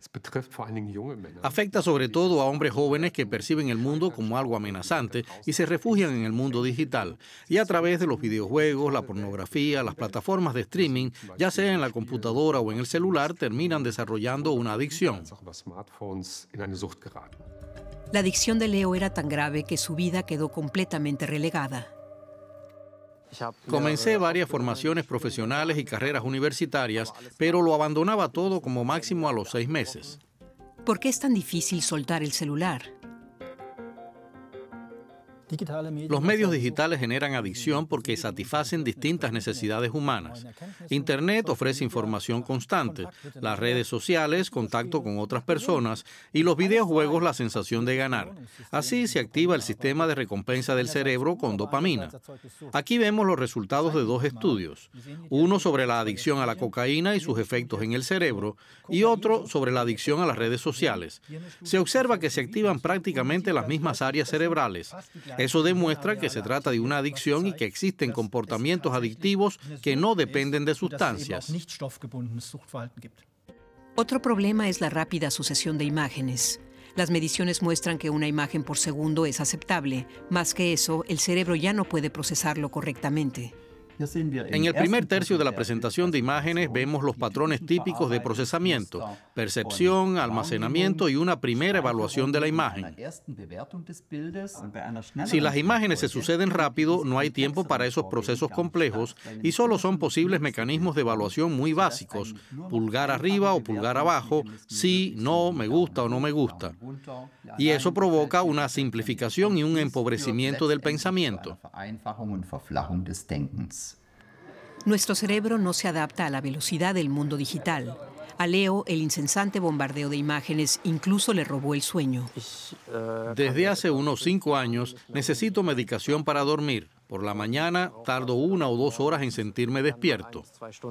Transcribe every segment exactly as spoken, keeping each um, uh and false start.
Afecta sobre todo a hombres jóvenes que perciben el mundo como algo amenazante y se refugian en el mundo digital. Y a través de los videojuegos, la pornografía, las plataformas de streaming, ya sea en la computadora o en el celular, terminan desarrollando una adicción. La adicción de Leo era tan grave que su vida quedó completamente relegada. Comencé varias formaciones profesionales y carreras universitarias, pero lo abandonaba todo como máximo a los seis meses. ¿Por qué es tan difícil soltar el celular? Los medios digitales generan adicción porque satisfacen distintas necesidades humanas. Internet ofrece información constante, las redes sociales, contacto con otras personas y los videojuegos, la sensación de ganar. Así se activa el sistema de recompensa del cerebro con dopamina. Aquí vemos los resultados de dos estudios, uno sobre la adicción a la cocaína y sus efectos en el cerebro y otro sobre la adicción a las redes sociales. Se observa que se activan prácticamente las mismas áreas cerebrales. Eso demuestra que se trata de una adicción y que existen comportamientos adictivos que no dependen de sustancias. Otro problema es la rápida sucesión de imágenes. Las mediciones muestran que una imagen por segundo es aceptable. Más que eso, el cerebro ya no puede procesarlo correctamente. En el primer tercio de la presentación de imágenes vemos los patrones típicos de procesamiento, percepción, almacenamiento y una primera evaluación de la imagen. Si las imágenes se suceden rápido, no hay tiempo para esos procesos complejos y solo son posibles mecanismos de evaluación muy básicos, pulgar arriba o pulgar abajo, sí, no, me gusta o no me gusta. Y eso provoca una simplificación y un empobrecimiento del pensamiento. Nuestro cerebro no se adapta a la velocidad del mundo digital. A Leo, el incesante bombardeo de imágenes incluso le robó el sueño. Desde hace unos cinco años necesito medicación para dormir. Por la mañana tardo una o dos horas en sentirme despierto.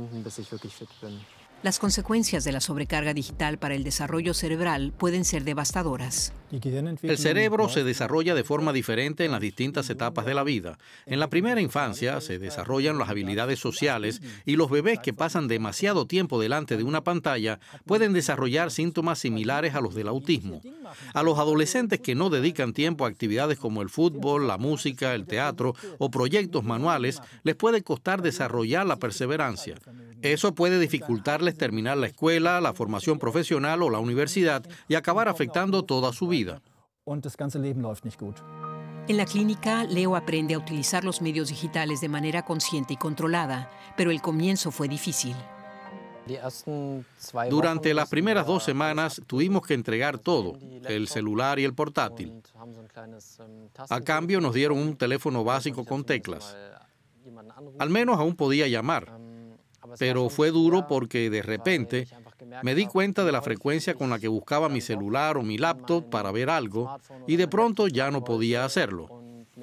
Las consecuencias de la sobrecarga digital para el desarrollo cerebral pueden ser devastadoras. El cerebro se desarrolla de forma diferente en las distintas etapas de la vida. En la primera infancia se desarrollan las habilidades sociales y los bebés que pasan demasiado tiempo delante de una pantalla pueden desarrollar síntomas similares a los del autismo. A los adolescentes que no dedican tiempo a actividades como el fútbol, la música, el teatro o proyectos manuales, les puede costar desarrollar la perseverancia. Eso puede dificultarles terminar la escuela, la formación profesional o la universidad y acabar afectando toda su vida. En la clínica, Leo aprende a utilizar los medios digitales de manera consciente y controlada, pero el comienzo fue difícil. Durante las primeras dos semanas tuvimos que entregar todo, el celular y el portátil. A cambio nos dieron un teléfono básico con teclas. Al menos aún podía llamar. Pero fue duro porque de repente me di cuenta de la frecuencia con la que buscaba mi celular o mi laptop para ver algo y de pronto ya no podía hacerlo.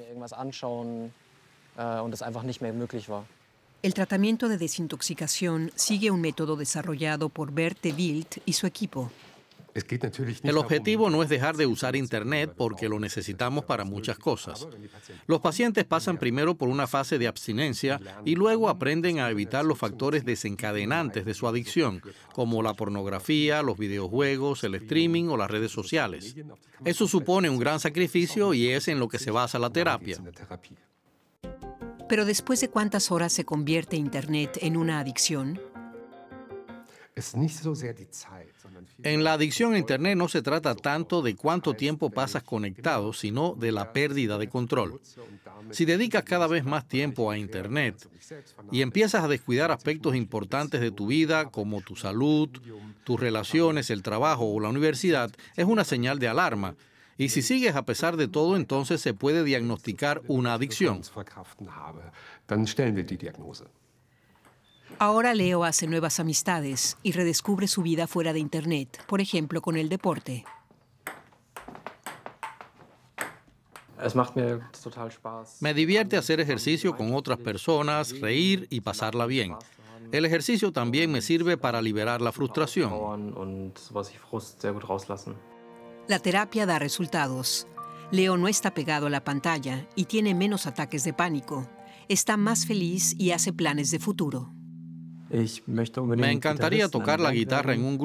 El tratamiento de desintoxicación sigue un método desarrollado por Bert de Wild y su equipo. El objetivo no es dejar de usar Internet porque lo necesitamos para muchas cosas. Los pacientes pasan primero por una fase de abstinencia y luego aprenden a evitar los factores desencadenantes de su adicción, como la pornografía, los videojuegos, el streaming o las redes sociales. Eso supone un gran sacrificio y es en lo que se basa la terapia. Pero después de cuántas horas se convierte Internet en una adicción. En la adicción a Internet no se trata tanto de cuánto tiempo pasas conectado, sino de la pérdida de control. Si dedicas cada vez más tiempo a Internet y empiezas a descuidar aspectos importantes de tu vida, como tu salud, tus relaciones, el trabajo o la universidad, es una señal de alarma. Y si sigues a pesar de todo, entonces se puede diagnosticar una adicción. Ahora Leo hace nuevas amistades y redescubre su vida fuera de Internet, por ejemplo, con el deporte. Me divierte hacer ejercicio con otras personas, reír y pasarla bien. El ejercicio también me sirve para liberar la frustración. La terapia da resultados. Leo no está pegado a la pantalla y tiene menos ataques de pánico. Está más feliz y hace planes de futuro. Me encantaría tocar la guitarra en un grupo.